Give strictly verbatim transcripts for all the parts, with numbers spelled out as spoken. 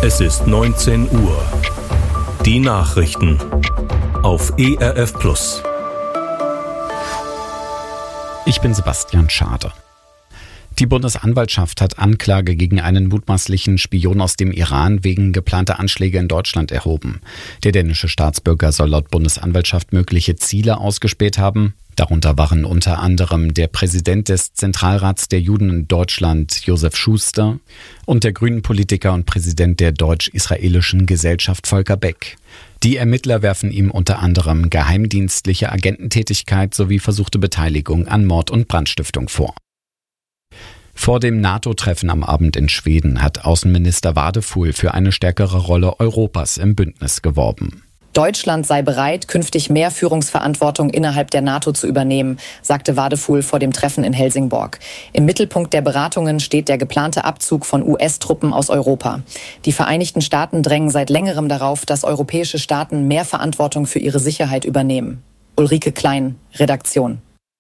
Es ist neunzehn Uhr. Die Nachrichten auf E R F Plus. Ich bin Sebastian Schade. Die Bundesanwaltschaft hat Anklage gegen einen mutmaßlichen Spion aus dem Iran wegen geplanter Anschläge in Deutschland erhoben. Der dänische Staatsbürger soll laut Bundesanwaltschaft mögliche Ziele ausgespäht haben. Darunter waren unter anderem der Präsident des Zentralrats der Juden in Deutschland, Josef Schuster, und der Grünen-Politiker und Präsident der deutsch-israelischen Gesellschaft, Volker Beck. Die Ermittler werfen ihm unter anderem geheimdienstliche Agententätigkeit sowie versuchte Beteiligung an Mord und Brandstiftung vor. Vor dem NATO-Treffen am Abend in Schweden hat Außenminister Wadefuhl für eine stärkere Rolle Europas im Bündnis geworben. Deutschland sei bereit, künftig mehr Führungsverantwortung innerhalb der NATO zu übernehmen, sagte Wadefuhl vor dem Treffen in Helsingborg. Im Mittelpunkt der Beratungen steht der geplante Abzug von U S-Truppen aus Europa. Die Vereinigten Staaten drängen seit längerem darauf, dass europäische Staaten mehr Verantwortung für ihre Sicherheit übernehmen. Ulrike Klein, Redaktion.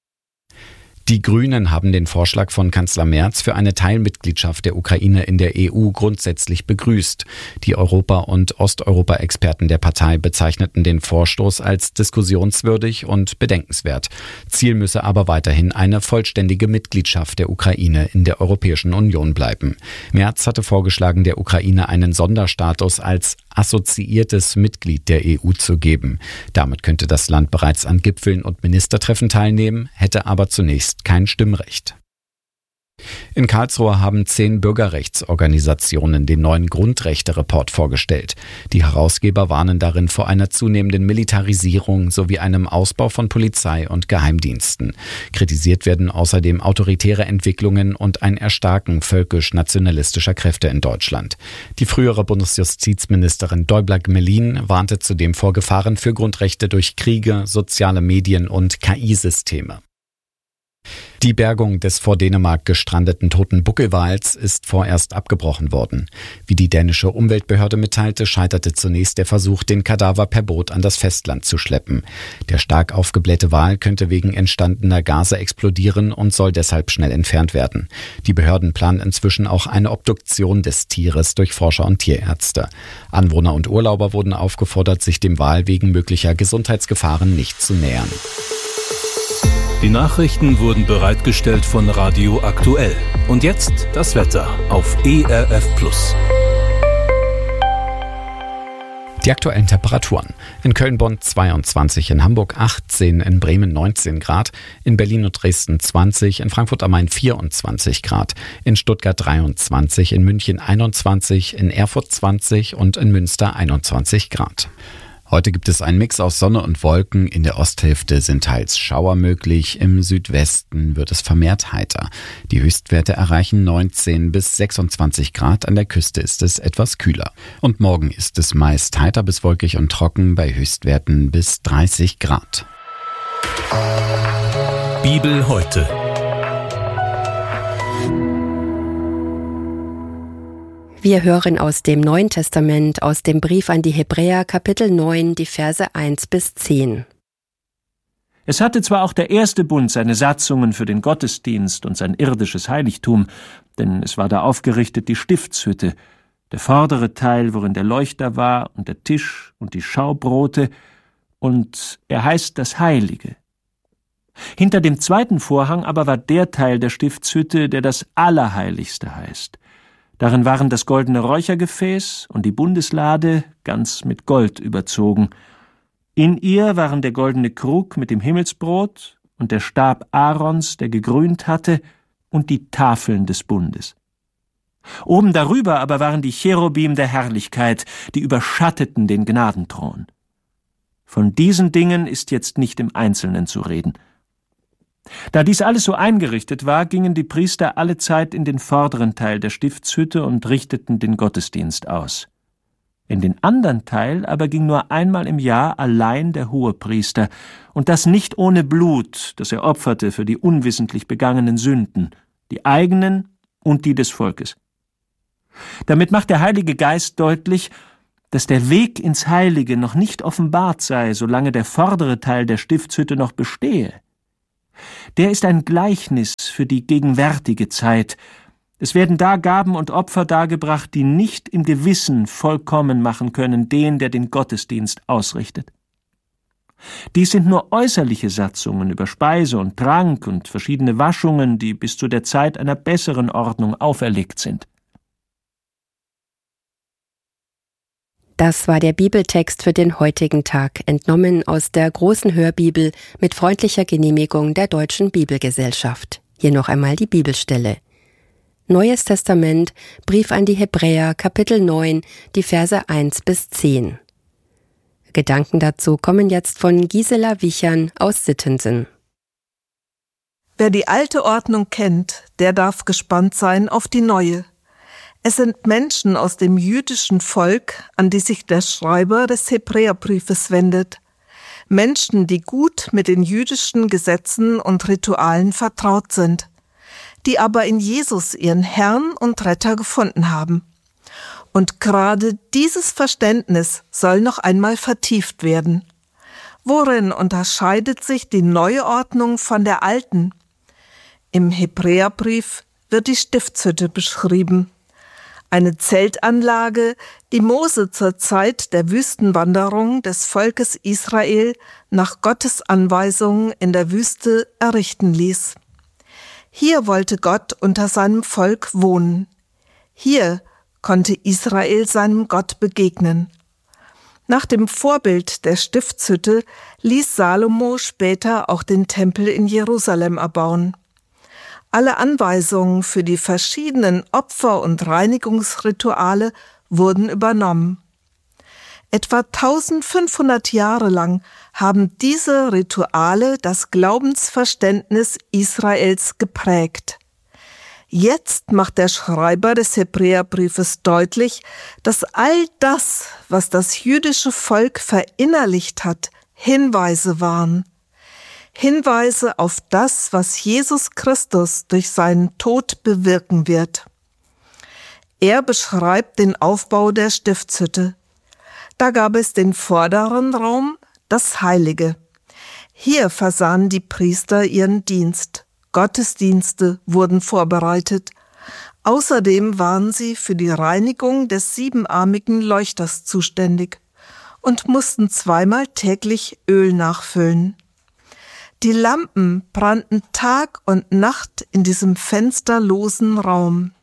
Die Grünen haben den Vorschlag von Kanzler Merz für eine Teilmitgliedschaft der Ukraine in der E U grundsätzlich begrüßt. Die Europa- und Osteuropa-Experten der Partei bezeichneten den Vorstoß als diskussionswürdig und bedenkenswert. Ziel müsse aber weiterhin eine vollständige Mitgliedschaft der Ukraine in der Europäischen Union bleiben. Merz hatte vorgeschlagen, der Ukraine einen Sonderstatus als assoziiertes Mitglied der E U zu geben. Damit könnte das Land bereits an Gipfeln und Ministertreffen teilnehmen, hätte aber zunächst kein Stimmrecht. In Karlsruhe haben zehn Bürgerrechtsorganisationen den neuen Grundrechte-Report vorgestellt. Die Herausgeber warnen darin vor einer zunehmenden Militarisierung sowie einem Ausbau von Polizei und Geheimdiensten. Kritisiert werden außerdem autoritäre Entwicklungen und ein Erstarken völkisch-nationalistischer Kräfte in Deutschland. Die frühere Bundesjustizministerin Däubler-Gmelin warnte zudem vor Gefahren für Grundrechte durch Kriege, soziale Medien und K I-Systeme. Die Bergung des vor Dänemark gestrandeten toten Buckelwals ist vorerst abgebrochen worden. Wie die dänische Umweltbehörde mitteilte, scheiterte zunächst der Versuch, den Kadaver per Boot an das Festland zu schleppen. Der stark aufgeblähte Wal könnte wegen entstandener Gase explodieren und soll deshalb schnell entfernt werden. Die Behörden planen inzwischen auch eine Obduktion des Tieres durch Forscher und Tierärzte. Anwohner und Urlauber wurden aufgefordert, sich dem Wal wegen möglicher Gesundheitsgefahren nicht zu nähern. Die Nachrichten wurden bereitgestellt von Radio Aktuell. Und jetzt das Wetter auf E R F Plus. Die aktuellen Temperaturen. In Köln-Bonn zweiundzwanzig, in Hamburg achtzehn, in Bremen neunzehn Grad, in Berlin und Dresden zwanzig, in Frankfurt am Main vierundzwanzig Grad, in Stuttgart dreiundzwanzig, in München einundzwanzig, in Erfurt zwanzig und in Münster einundzwanzig Grad. Heute gibt es einen Mix aus Sonne und Wolken. In der Osthälfte sind teils Schauer möglich. Im Südwesten wird es vermehrt heiter. Die Höchstwerte erreichen neunzehn bis sechsundzwanzig Grad. An der Küste ist es etwas kühler. Und morgen ist es meist heiter bis wolkig und trocken bei Höchstwerten bis dreißig Grad. Bibel heute. Wir hören aus dem Neuen Testament, aus dem Brief an die Hebräer, Kapitel neun, die Verse eins bis zehn. Es hatte zwar auch der erste Bund seine Satzungen für den Gottesdienst und sein irdisches Heiligtum, denn es war da aufgerichtet die Stiftshütte, der vordere Teil, worin der Leuchter war, und der Tisch und die Schaubrote, und er heißt das Heilige. Hinter dem zweiten Vorhang aber war der Teil der Stiftshütte, der das Allerheiligste heißt. Darin waren das goldene Räuchergefäß und die Bundeslade ganz mit Gold überzogen. In ihr waren der goldene Krug mit dem Himmelsbrot und der Stab Aarons, der gegrünt hatte, und die Tafeln des Bundes. Oben darüber aber waren die Cherubim der Herrlichkeit, die überschatteten den Gnadenthron. Von diesen Dingen ist jetzt nicht im Einzelnen zu reden. Da dies alles so eingerichtet war, gingen die Priester allezeit in den vorderen Teil der Stiftshütte und richteten den Gottesdienst aus. In den anderen Teil aber ging nur einmal im Jahr allein der Hohepriester, und das nicht ohne Blut, das er opferte für die unwissentlich begangenen Sünden, die eigenen und die des Volkes. Damit macht der Heilige Geist deutlich, dass der Weg ins Heilige noch nicht offenbart sei, solange der vordere Teil der Stiftshütte noch bestehe. Der ist ein Gleichnis für die gegenwärtige Zeit, Es werden da Gaben und Opfer dargebracht, die nicht im Gewissen vollkommen machen können den, der den Gottesdienst ausrichtet. Dies sind nur äußerliche Satzungen über Speise und Trank und verschiedene Waschungen, die bis zu der Zeit einer besseren Ordnung auferlegt sind. Das war der Bibeltext für den heutigen Tag, entnommen aus der großen Hörbibel mit freundlicher Genehmigung der Deutschen Bibelgesellschaft. Hier noch einmal die Bibelstelle. Neues Testament, Brief an die Hebräer, Kapitel neun, die Verse eins bis zehn. Gedanken dazu kommen jetzt von Gisela Wichern aus Sittensen. Wer die alte Ordnung kennt, der darf gespannt sein auf die neue. Es sind Menschen aus dem jüdischen Volk, an die sich der Schreiber des Hebräerbriefes wendet. Menschen, die gut mit den jüdischen Gesetzen und Ritualen vertraut sind, die aber in Jesus ihren Herrn und Retter gefunden haben. Und gerade dieses Verständnis soll noch einmal vertieft werden. Worin unterscheidet sich die neue Ordnung von der alten? Im Hebräerbrief wird die Stiftshütte beschrieben. Eine Zeltanlage, die Mose zur Zeit der Wüstenwanderung des Volkes Israel nach Gottes Anweisung in der Wüste errichten ließ. Hier wollte Gott unter seinem Volk wohnen. Hier konnte Israel seinem Gott begegnen. Nach dem Vorbild der Stiftshütte ließ Salomo später auch den Tempel in Jerusalem erbauen. Alle Anweisungen für die verschiedenen Opfer- und Reinigungsrituale wurden übernommen. Etwa eintausendfünfhundert Jahre lang haben diese Rituale das Glaubensverständnis Israels geprägt. Jetzt macht der Schreiber des Hebräerbriefes deutlich, dass all das, was das jüdische Volk verinnerlicht hat, Hinweise waren. Hinweise auf das, was Jesus Christus durch seinen Tod bewirken wird. Er beschreibt den Aufbau der Stiftshütte. Da gab es den vorderen Raum, das Heilige. Hier versahen die Priester ihren Dienst. Gottesdienste wurden vorbereitet. Außerdem waren sie für die Reinigung des siebenarmigen Leuchters zuständig und mussten zweimal täglich Öl nachfüllen. Die Lampen brannten Tag und Nacht in diesem fensterlosen Raum.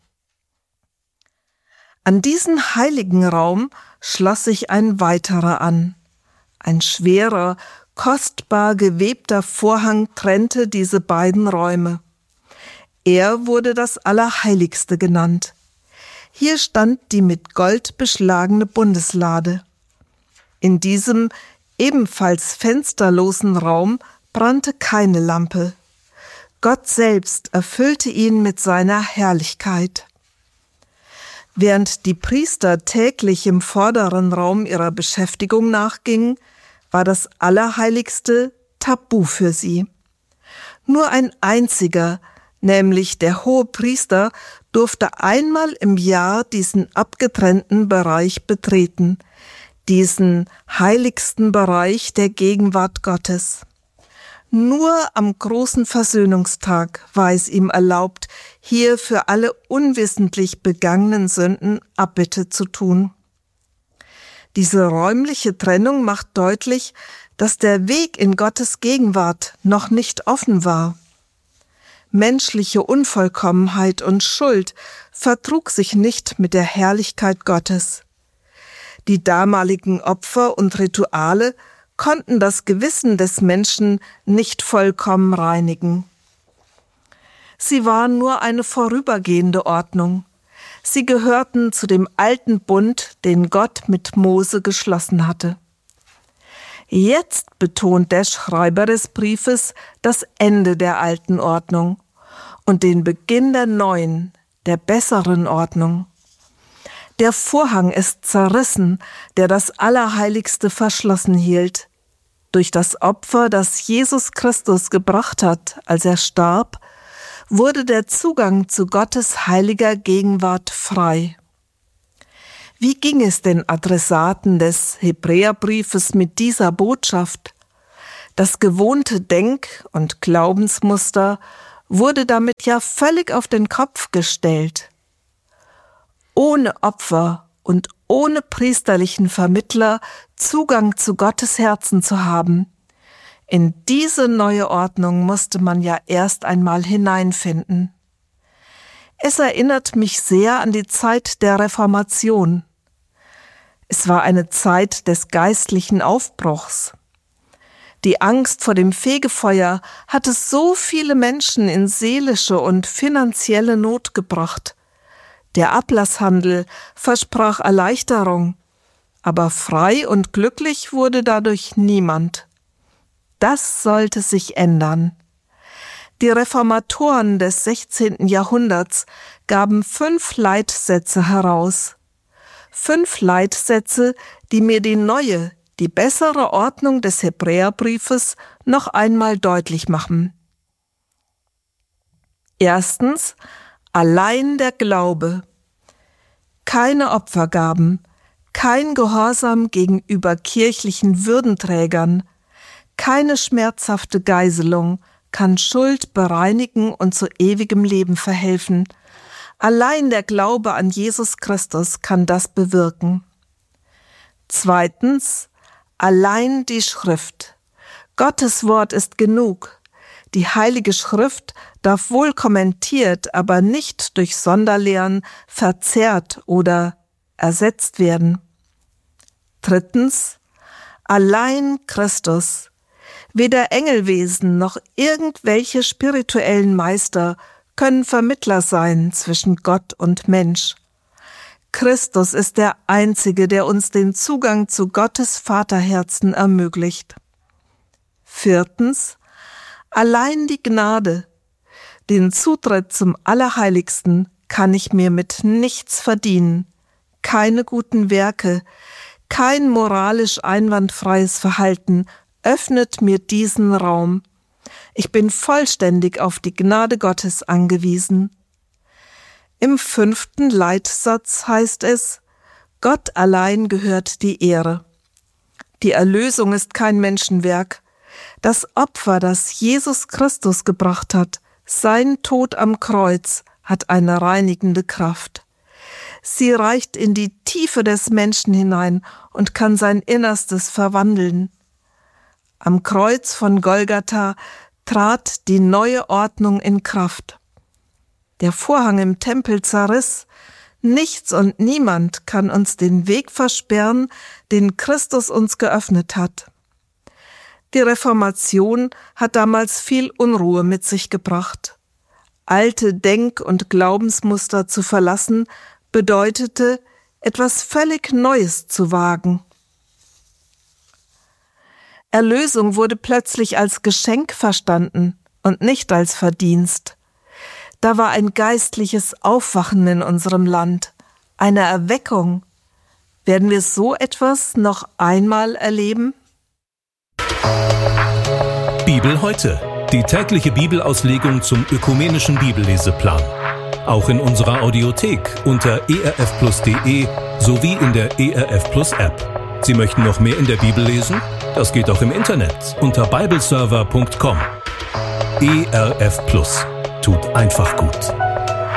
An diesen heiligen Raum schloss sich ein weiterer an. Ein schwerer, kostbar gewebter Vorhang trennte diese beiden Räume. Er wurde das Allerheiligste genannt. Hier stand die mit Gold beschlagene Bundeslade. In diesem ebenfalls fensterlosen Raum brannte keine Lampe. Gott selbst erfüllte ihn mit seiner Herrlichkeit. Während die Priester täglich im vorderen Raum ihrer Beschäftigung nachgingen, war das Allerheiligste tabu für sie. Nur ein einziger, nämlich der Hohepriester, durfte einmal im Jahr diesen abgetrennten Bereich betreten, diesen heiligsten Bereich der Gegenwart Gottes. Nur am großen Versöhnungstag war es ihm erlaubt, hier für alle unwissentlich begangenen Sünden Abbitte zu tun. Diese räumliche Trennung macht deutlich, dass der Weg in Gottes Gegenwart noch nicht offen war. Menschliche Unvollkommenheit und Schuld vertrug sich nicht mit der Herrlichkeit Gottes. Die damaligen Opfer und Rituale konnten das Gewissen des Menschen nicht vollkommen reinigen. Sie waren nur eine vorübergehende Ordnung. Sie gehörten zu dem alten Bund, den Gott mit Mose geschlossen hatte. Jetzt betont der Schreiber des Briefes das Ende der alten Ordnung und den Beginn der neuen, der besseren Ordnung. Der Vorhang ist zerrissen, der das Allerheiligste verschlossen hielt. Durch das Opfer, das Jesus Christus gebracht hat, als er starb, wurde der Zugang zu Gottes heiliger Gegenwart frei. Wie ging es den Adressaten des Hebräerbriefes mit dieser Botschaft? Das gewohnte Denk- und Glaubensmuster wurde damit ja völlig auf den Kopf gestellt. Ohne Opfer und ohne priesterlichen Vermittler Zugang zu Gottes Herzen zu haben, in diese neue Ordnung musste man ja erst einmal hineinfinden. Es erinnert mich sehr an die Zeit der Reformation. Es war eine Zeit des geistlichen Aufbruchs. Die Angst vor dem Fegefeuer hatte so viele Menschen in seelische und finanzielle Not gebracht. Der Ablasshandel versprach Erleichterung, aber frei und glücklich wurde dadurch niemand. Das sollte sich ändern. Die Reformatoren des sechzehnten Jahrhunderts gaben fünf Leitsätze heraus. Fünf Leitsätze, die mir die neue, die bessere Ordnung des Hebräerbriefes noch einmal deutlich machen. Erstens, allein der Glaube. Keine Opfergaben, kein Gehorsam gegenüber kirchlichen Würdenträgern, keine schmerzhafte Geiselung kann Schuld bereinigen und zu ewigem Leben verhelfen. Allein der Glaube an Jesus Christus kann das bewirken. Zweitens, allein die Schrift. Gottes Wort ist genug. Die Heilige Schrift darf wohl kommentiert, aber nicht durch Sonderlehren verzerrt oder ersetzt werden. Drittens, allein Christus. Weder Engelwesen noch irgendwelche spirituellen Meister können Vermittler sein zwischen Gott und Mensch. Christus ist der Einzige, der uns den Zugang zu Gottes Vaterherzen ermöglicht. Viertens, allein die Gnade. Den Zutritt zum Allerheiligsten kann ich mir mit nichts verdienen. Keine guten Werke, kein moralisch einwandfreies Verhalten öffnet mir diesen Raum. Ich bin vollständig auf die Gnade Gottes angewiesen. Im fünften Leitsatz heißt es, Gott allein gehört die Ehre. Die Erlösung ist kein Menschenwerk. Das Opfer, das Jesus Christus gebracht hat, sein Tod am Kreuz, hat eine reinigende Kraft. Sie reicht in die Tiefe des Menschen hinein und kann sein Innerstes verwandeln. Am Kreuz von Golgatha trat die neue Ordnung in Kraft. Der Vorhang im Tempel zerriss. Nichts und niemand kann uns den Weg versperren, den Christus uns geöffnet hat. Die Reformation hat damals viel Unruhe mit sich gebracht. Alte Denk- und Glaubensmuster zu verlassen, bedeutete, etwas völlig Neues zu wagen. Erlösung wurde plötzlich als Geschenk verstanden und nicht als Verdienst. Da war ein geistliches Aufwachen in unserem Land, eine Erweckung. Werden wir so etwas noch einmal erleben? Bibel heute, die tägliche Bibelauslegung zum ökumenischen Bibelleseplan. Auch in unserer Audiothek unter e r f plus punkt d e sowie in der E R F Plus App. Sie möchten noch mehr in der Bibel lesen? Das geht auch im Internet unter bibleserver punkt com. E R F Plus tut einfach gut.